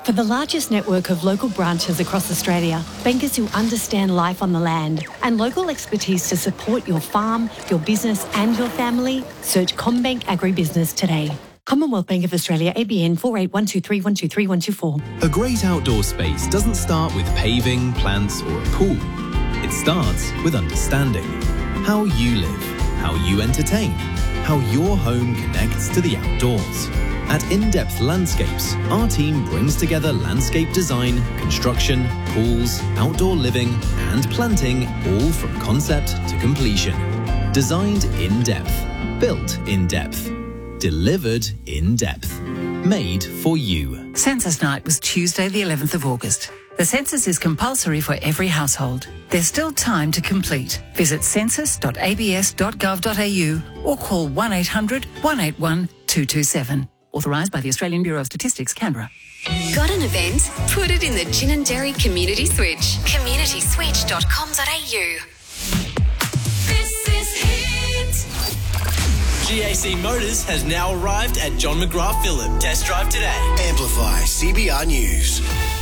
For the largest network of local branches across Australia, bankers who understand life on the land and local expertise to support your farm, your business and your family, search CommBank Agribusiness today. Commonwealth Bank of Australia, ABN 481231231224. A great outdoor space doesn't start with paving, plants or a pool. It starts with understanding how you live, how you entertain, how your home connects to the outdoors. At In-Depth Landscapes, our team brings together landscape design, construction, pools, outdoor living and planting, all from concept to completion. Designed in depth, built in depth, delivered in depth, made for you. Census night was Tuesday the 11th of August. The census is compulsory for every household. There's still time to complete. Visit census.abs.gov.au or call 1800 181 227. Authorised by the Australian Bureau of Statistics, Canberra. Got an event? Put it in the Gin and Dairy Community Switch. communityswitch.com.au. This is Hit. GAC Motors has now arrived at John McGrath Phillip. Test drive today. Amplify CBR News.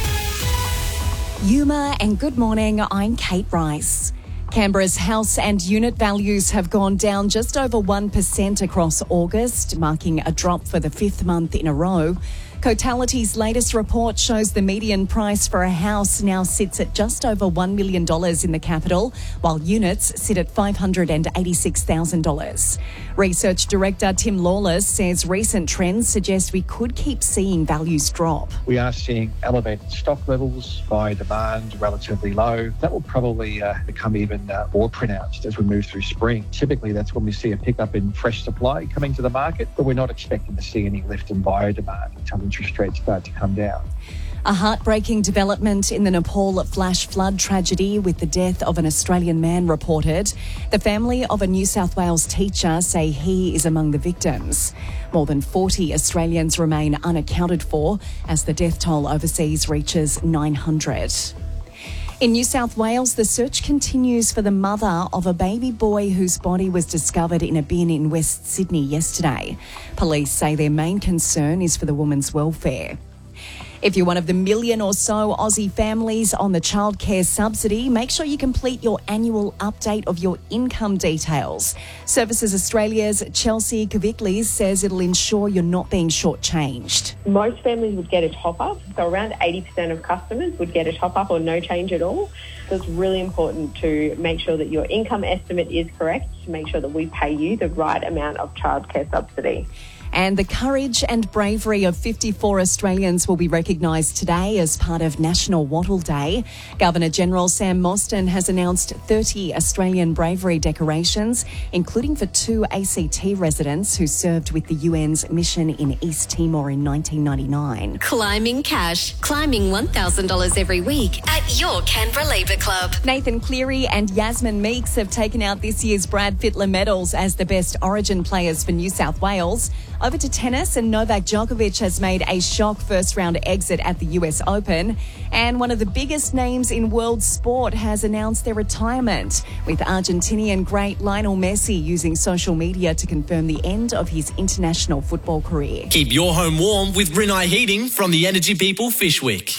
Yuma and good morning, I'm Kate Rice. Canberra's house and unit values have gone down just over 1% across August, marking a drop for the fifth month in a row. Cotality's latest report shows the median price for a house now sits at just over $1 million in the capital, while units sit at $586,000. Research Director Tim Lawless says recent trends suggest we could keep seeing values drop. We are seeing elevated stock levels, buyer demand relatively low. That will probably become even more pronounced as we move through spring. Typically, that's when we see a pickup in fresh supply coming to the market, but we're not expecting to see any lift in buyer demand until interest rates start to come down. A heartbreaking development in the Nepal flash flood tragedy with the death of an Australian man reported. The family of a New South Wales teacher say he is among the victims. More than 40 Australians remain unaccounted for as the death toll overseas reaches 900. In New South Wales, the search continues for the mother of a baby boy whose body was discovered in a bin in West Sydney yesterday. Police say their main concern is for the woman's welfare. If you're one of the million or so Aussie families on the childcare subsidy, make sure you complete your annual update of your income details. Services Australia's Chelsea Kaviclis says it'll ensure you're not being shortchanged. Most families would get a top-up, so around 80% of customers would get a top-up or no change at all. So it's really important to make sure that your income estimate is correct, to make sure that we pay you the right amount of childcare subsidy. And the courage and bravery of 54 Australians will be recognised today as part of National Wattle Day. Governor-General Sam Mostyn has announced 30 Australian bravery decorations, including for 2 ACT residents who served with the UN's mission in East Timor in 1999. Climbing cash. Climbing $1,000 every week at your Canberra Labour Club. Nathan Cleary and Yasmin Meeks have taken out this year's Brad Fittler medals as the best Origin players for New South Wales. Over to tennis, and Novak Djokovic has made a shock first-round exit at the US Open. And one of the biggest names in world sport has announced their retirement, with Argentinian great Lionel Messi using social media to confirm the end of his international football career. Keep your home warm with Rinnai Heating from the Energy People Fishwick.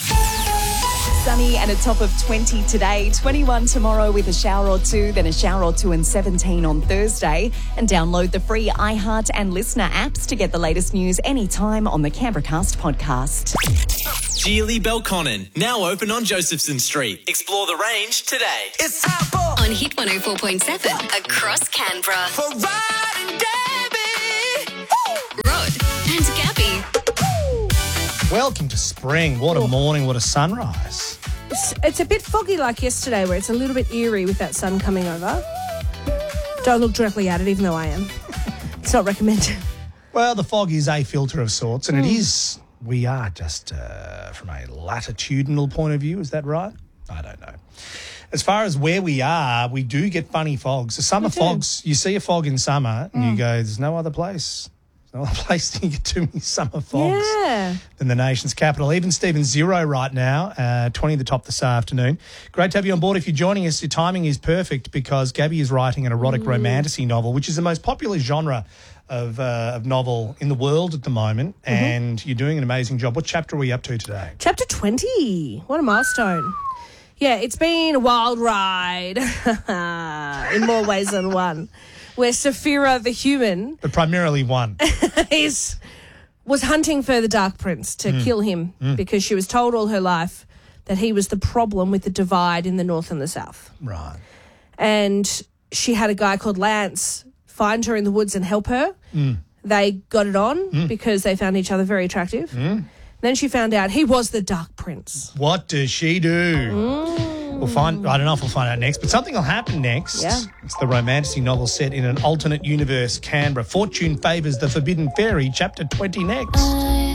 Sunny and a top of 20 today, 21 tomorrow with a shower or two, then a shower or two and 17 on Thursday. And download the free iHeart and Listener apps to get the latest news anytime on the Canberracast podcast. Geely Belconnen, now open on Josephson Street. Explore the range today. It's time for On Hit 104.7 across Canberra. for Rod and Gabby. Rod and Gabby. Welcome to spring. What a morning, what a sunrise. It's a bit foggy like yesterday where it's a little bit eerie with that sun coming over. Don't look directly at it, even though I am. It's not recommended. Well, the fog is a filter of sorts, and it is, we are just from a latitudinal point of view, is that right? I don't know. As far as where we are, we do get funny fogs. The summer fogs, you see a fog in summer and you go, there's no other place. Well, a place that you get too many summer fogs Yeah. in the nation's capital. Even Stephen's 0 right now, 20 at the top this afternoon. Great to have you on board. If you're joining us, your timing is perfect because Gabby is writing an erotic romantasy novel, which is the most popular genre of novel in the world at the moment, and you're doing an amazing job. What chapter are we up to today? Chapter 20. What a milestone. Yeah, it's been a wild ride in more ways than one, where Saphira the human But primarily one. was hunting for the Dark Prince to kill him because she was told all her life that he was the problem with the divide in the north and the south. Right. And she had a guy called Lance find her in the woods and help her. They got it on because they found each other very attractive. Then she found out he was the Dark Prince. What does she do? We'll find. I don't know if we'll find out next, but something will happen next. Yeah. It's the romantasy novel set in an alternate universe, Canberra. Fortune favours the Forbidden Fairy, chapter 20 next.